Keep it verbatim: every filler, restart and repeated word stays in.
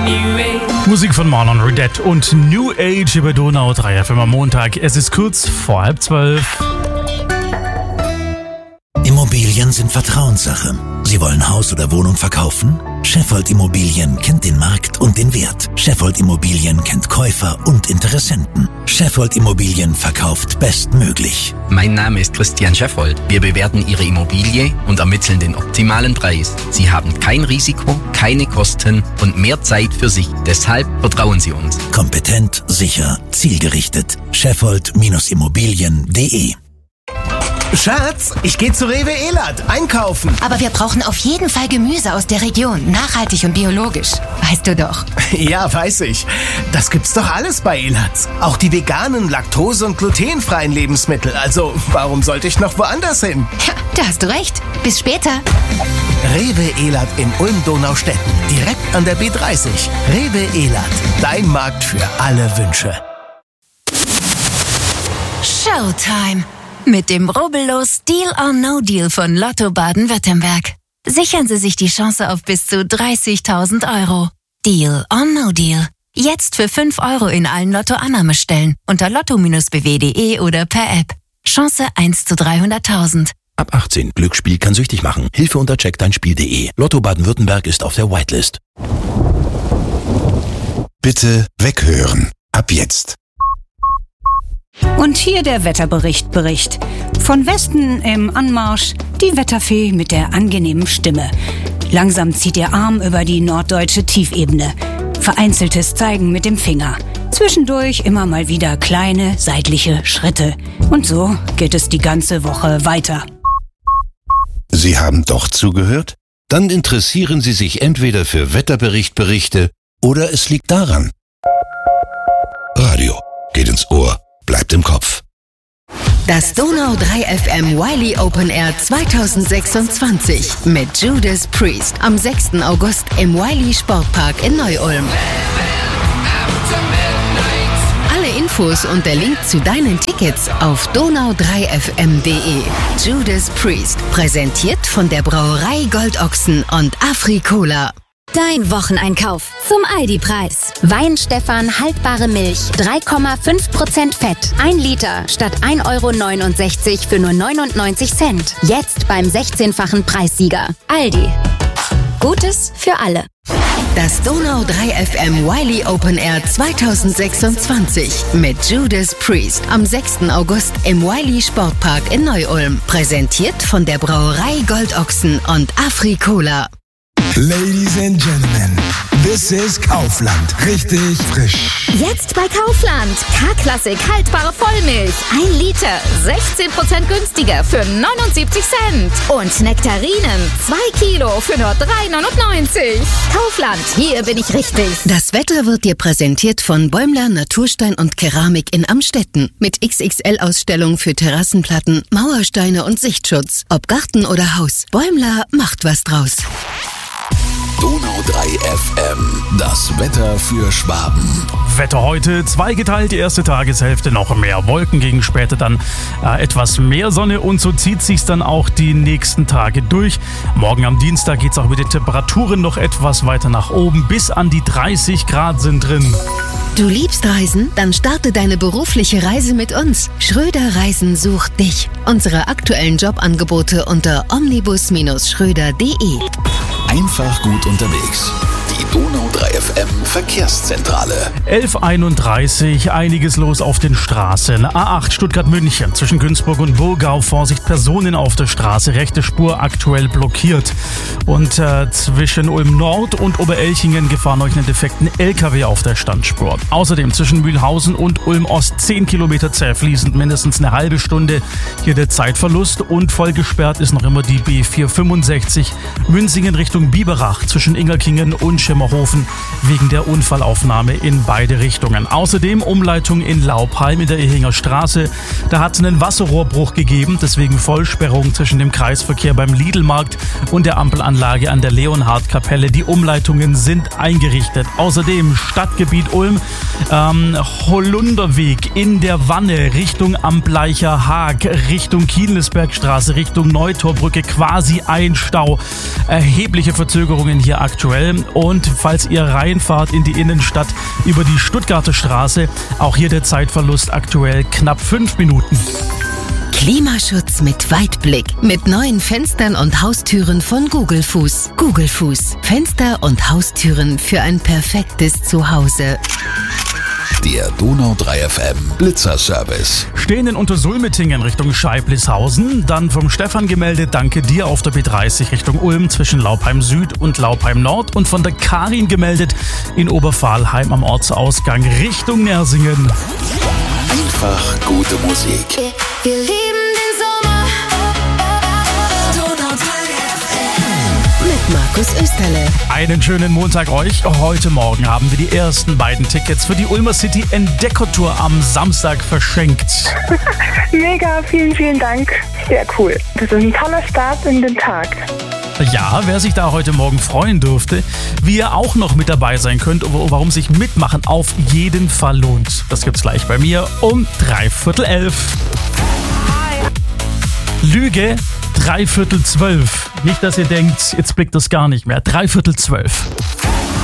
Musik von Marlon Redette und New Age über Donau drei F M am Montag. Es ist kurz vor halb zwölf. Immobilien sind Vertrauenssache. Sie wollen Haus oder Wohnung verkaufen? Sheffield Immobilien kennt den Markt und den Wert. Sheffield Immobilien kennt Käufer und Interessenten. Sheffield Immobilien verkauft bestmöglich. Mein Name ist Christian Sheffield. Wir bewerten Ihre Immobilie und ermitteln den optimalen Preis. Sie haben kein Risiko, keine Kosten und mehr Zeit für sich. Deshalb vertrauen Sie uns. Kompetent, sicher, zielgerichtet. Sheffield Immobilien punkt de. Schatz, ich gehe zu Rewe Elert einkaufen. Aber wir brauchen auf jeden Fall Gemüse aus der Region, nachhaltig und biologisch. Weißt du doch. Ja, weiß ich. Das gibt's doch alles bei Elert. Auch die veganen, laktose- und glutenfreien Lebensmittel. Also, warum sollte ich noch woanders hin? Ja, da hast du recht. Bis später. Rewe Elert in Ulm-Donaustetten. Direkt an der B dreißig. Rewe Elert. Dein Markt für alle Wünsche. Showtime. Mit dem rubbellos Deal or No Deal von Lotto Baden-Württemberg. Sichern Sie sich die Chance auf bis zu dreißigtausend Euro. Deal or No Deal. Jetzt für fünf Euro in allen Lotto-Annahmestellen unter lotto b w punkt de oder per App. Chance eins zu dreihunderttausend. Ab achtzehn. Glücksspiel kann süchtig machen. Hilfe unter check dein spiel punkt de. Lotto Baden-Württemberg ist auf der Whitelist. Bitte weghören. Ab jetzt. Und hier der Wetterbericht Bericht. Von Westen im Anmarsch die Wetterfee mit der angenehmen Stimme. Langsam zieht ihr Arm über die norddeutsche Tiefebene. Vereinzeltes Zeigen mit dem Finger. Zwischendurch immer mal wieder kleine seitliche Schritte. Und so geht es die ganze Woche weiter. Sie haben doch zugehört? Dann interessieren Sie sich entweder für Wetterberichtberichte oder es liegt daran. Radio geht ins Ohr. Bleibt im Kopf. Das Donau drei F M Wiley Open Air zweitausendsechsundzwanzig mit Judas Priest am sechsten August im Wiley Sportpark in Neu-Ulm. Alle Infos und der Link zu deinen Tickets auf donau drei f m punkt de. Judas Priest, präsentiert von der Brauerei Goldochsen und Afri-Cola. Dein Wocheneinkauf zum Aldi-Preis. Weinstefan haltbare Milch, drei Komma fünf Prozent Fett. ein Liter statt ein Euro neunundsechzig für nur neunundneunzig Cent. Jetzt beim sechzehnfachen Preissieger. Aldi. Gutes für alle. Das Donau drei F M Wiley Open Air zweitausendsechsundzwanzig mit Judas Priest am sechsten August im Wiley Sportpark in Neu-Ulm. Präsentiert von der Brauerei Goldochsen und Afri-Cola. Ladies and Gentlemen, this is Kaufland. Richtig frisch. Jetzt bei Kaufland. K-Klassik haltbare Vollmilch. ein Liter, sechzehn Prozent günstiger für neunundsiebzig Cent. Und Nektarinen, zwei Kilo für nur drei neunundneunzig. Kaufland, hier bin ich richtig. Das Wetter wird dir präsentiert von Bäumler Naturstein und Keramik in Amstetten. Mit X X L-Ausstellung für Terrassenplatten, Mauersteine und Sichtschutz. Ob Garten oder Haus, Bäumler macht was draus. Donau drei F M. Das Wetter für Schwaben. Wetter heute zweigeteilt, die erste Tageshälfte noch mehr Wolken, gegen später dann äh, etwas mehr Sonne und so zieht sich's dann auch die nächsten Tage durch. Morgen am Dienstag geht's auch mit den Temperaturen noch etwas weiter nach oben, bis an die dreißig Grad sind drin. Du liebst Reisen? Dann starte deine berufliche Reise mit uns. Schröder Reisen sucht dich. Unsere aktuellen Jobangebote unter omnibus Schröder punkt de. Einfach gut unterwegs. Die Donau drei F M Verkehrszentrale. elf Uhr einunddreißig, einiges los auf den Straßen. A acht Stuttgart-München zwischen Günzburg und Burgau. Vorsicht, Personen auf der Straße. Rechte Spur aktuell blockiert. Und äh, zwischen Ulm-Nord und Oberelchingen gefahren euch einen defekten L K W auf der Standspur. Außerdem zwischen Mühlhausen und Ulm-Ost zehn Kilometer zäh fließend, mindestens eine halbe Stunde. Hier der Zeitverlust und voll gesperrt ist noch immer die B vierhundertfünfundsechzig Münzingen Richtung Biberach zwischen Ingerkingen und Schimmerhofen wegen der Unfallaufnahme in beide Richtungen. Außerdem Umleitung in Laubheim in der Ehinger Straße. Da hat es einen Wasserrohrbruch gegeben, deswegen Vollsperrung zwischen dem Kreisverkehr beim Lidlmarkt und der Ampelanlage an der Leonhardkapelle. Die Umleitungen sind eingerichtet. Außerdem Stadtgebiet Ulm, ähm, Holunderweg in der Wanne Richtung Ambleicher Haag, Richtung Kienlesbergstraße, Richtung Neutorbrücke quasi ein Stau. Erhebliche Verzögerungen hier aktuell und Und falls ihr reinfahrt in die Innenstadt über die Stuttgarter Straße, auch hier der Zeitverlust aktuell knapp fünf Minuten. Klimaschutz mit Weitblick. Mit neuen Fenstern und Haustüren von Google Fuß. Google Fuß. Fenster und Haustüren für ein perfektes Zuhause. Der Donau drei F M Blitzerservice. Stehen in Untersulmetingen Richtung Scheiblishausen. Dann vom Stefan gemeldet, danke dir, auf der B dreißig Richtung Ulm zwischen Laubheim Süd und Laubheim Nord. Und von der Karin gemeldet in Oberpfahlheim am Ortsausgang Richtung Nersingen. Einfach gute Musik. Wir lieben den Sommer. Donau drei F M. Mit Markus Österle. Einen schönen Montag euch. Heute Morgen haben wir die ersten beiden Tickets für die Ulmer City Entdeckertour am Samstag verschenkt. Mega, vielen, vielen Dank. Sehr cool. Das ist ein toller Start in den Tag. Ja, wer sich da heute Morgen freuen dürfte, wie ihr auch noch mit dabei sein könnt, warum sich Mitmachen auf jeden Fall lohnt. Das gibt's gleich bei mir um dreiviertel elf. Hi. Lüge, dreiviertel zwölf. Nicht, dass ihr denkt, jetzt blickt das gar nicht mehr. Dreiviertel zwölf.